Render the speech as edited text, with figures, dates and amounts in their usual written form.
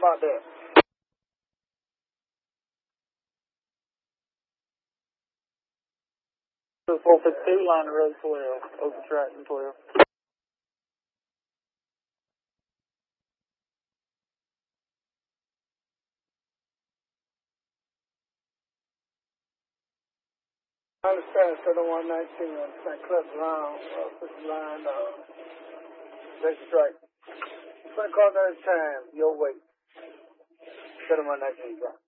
about that? 452, line of road 12, open track and 12. I understand, so the 119 on St. Cleve's line, put the line, let's strike. 20 cars at a time, your way. Set 119 drop.